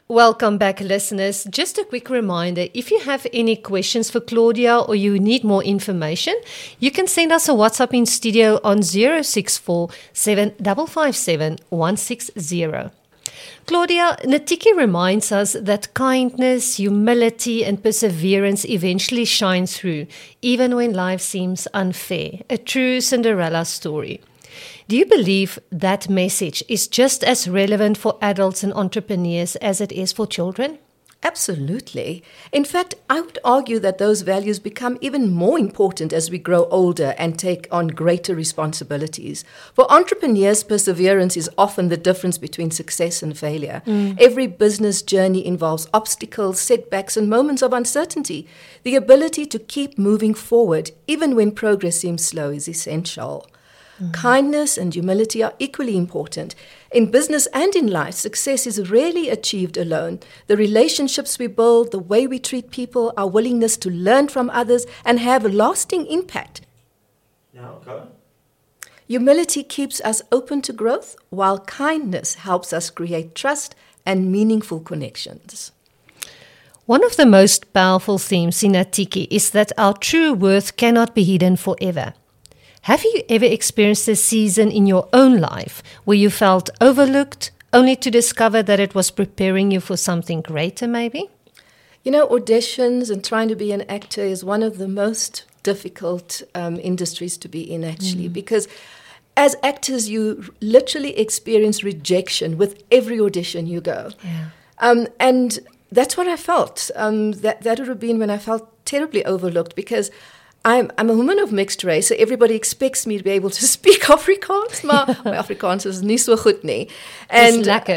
Welcome back, listeners. Just a quick reminder, if you have any questions for Claudia or you need more information, you can send us a WhatsApp in studio on 064 7557 160. Claudia, Natiki reminds us that kindness, humility and perseverance eventually shine through, even when life seems unfair. A true Cinderella story. Do you believe that message is just as relevant for adults and entrepreneurs as it is for children? Absolutely. In fact, I would argue that those values become even more important as we grow older and take on greater responsibilities. For entrepreneurs, perseverance is often the difference between success and failure. Every business journey involves obstacles, setbacks, and moments of uncertainty. The ability to keep moving forward, even when progress seems slow, is essential. Kindness and humility are equally important. In business and in life, success is rarely achieved alone. The relationships we build, the way we treat people, our willingness to learn from others and have a lasting impact. Humility keeps us open to growth, while kindness helps us create trust and meaningful connections. One of the most powerful themes in Natiki is that our true worth cannot be hidden forever. Have you ever experienced a season in your own life where you felt overlooked, only to discover that it was preparing you for something greater, maybe? You know, auditions and trying to be an actor is one of the most difficult industries to be in, actually, because as actors, you literally experience rejection with every audition you go. Yeah. And that's what I felt. That would have been when I felt terribly overlooked, because I'm a woman of mixed race, so everybody expects me to be able to speak Afrikaans, maar my Afrikaans is nie so goed nie. And lekker.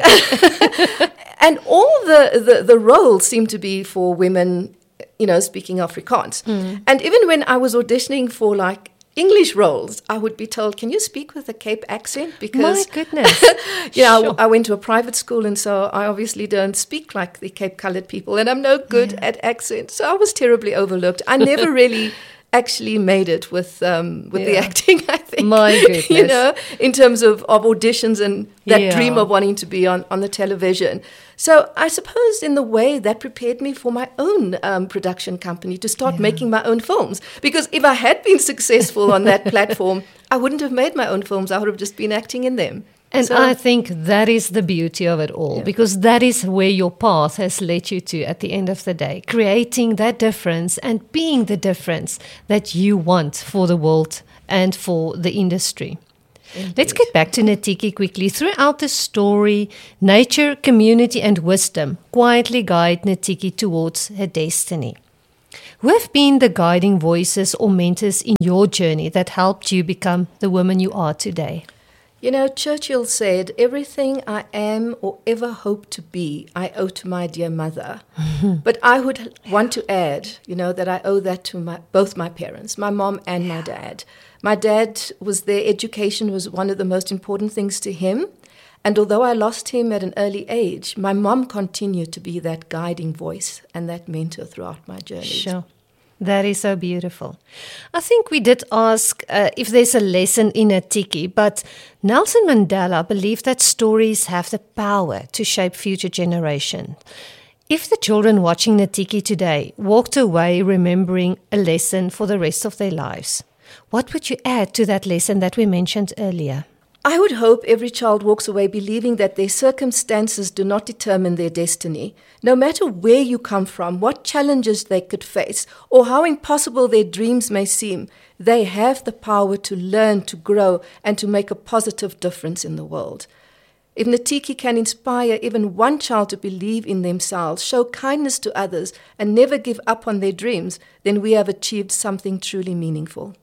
And all the roles seem to be for women, you know, speaking Afrikaans. And even when I was auditioning for like English roles, I would be told, can you speak with a Cape accent? Because, my goodness. Sure. I went to a private school, and so I obviously don't speak like the Cape Coloured people, and I'm no good at accents. So I was terribly overlooked. I never really actually made it with the acting, I think. My goodness. You know, in terms of auditions and that dream of wanting to be on the television. So I suppose in the way that prepared me for my own production company to start making my own films. Because if I had been successful on that platform, I wouldn't have made my own films. I would have just been acting in them. And so, I think that is the beauty of it all, because that is where your path has led you to at the end of the day, creating that difference and being the difference that you want for the world and for the industry. Indeed. Let's get back to Natiki quickly. Throughout the story, nature, community and wisdom quietly guide Natiki towards her destiny. Who have been the guiding voices or mentors in your journey that helped you become the woman you are today? You know, Churchill said, everything I am or ever hope to be, I owe to my dear mother. But I would want to add, you know, that I owe that to both my parents, my mom and my dad. My dad their education was one of the most important things to him. And although I lost him at an early age, my mom continued to be that guiding voice and that mentor throughout my journey. Sure. That is so beautiful. I think we did ask if there's a lesson in Natiki, but Nelson Mandela believed that stories have the power to shape future generations. If the children watching Natiki today walked away remembering a lesson for the rest of their lives, what would you add to that lesson that we mentioned earlier? I would hope every child walks away believing that their circumstances do not determine their destiny. No matter where you come from, what challenges they could face, or how impossible their dreams may seem, they have the power to learn, to grow, and to make a positive difference in the world. If Natiki can inspire even one child to believe in themselves, show kindness to others, and never give up on their dreams, then we have achieved something truly meaningful.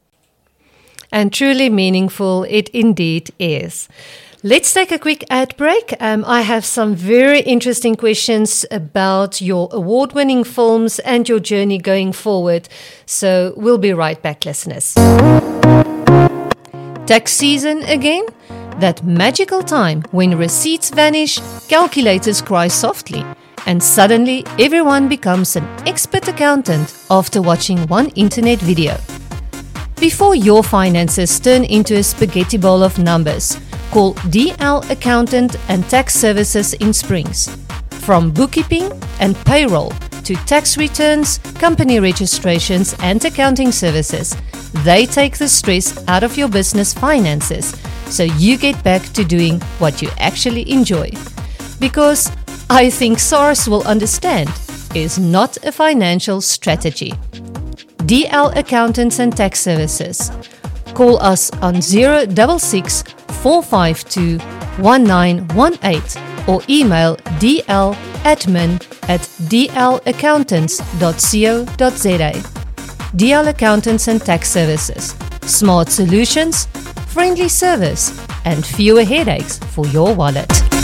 And truly meaningful it indeed is. Let's take a quick ad break. I have some very interesting questions about your award-winning films and your journey going forward. So we'll be right back, listeners. Tax season again? That magical time when receipts vanish, calculators cry softly, and suddenly everyone becomes an expert accountant after watching one internet video. Before your finances turn into a spaghetti bowl of numbers, call DL Accountant and Tax Services in Springs. From bookkeeping and payroll to tax returns, company registrations, and accounting services, they take the stress out of your business finances so you get back to doing what you actually enjoy. Because I think SARS will understand is not a financial strategy. DL Accountants and Tax Services. Call us on 066 452 1918 or email dladmin@dlaccountants.co.za. DL Accountants and Tax Services. Smart solutions, friendly service, and fewer headaches for your wallet.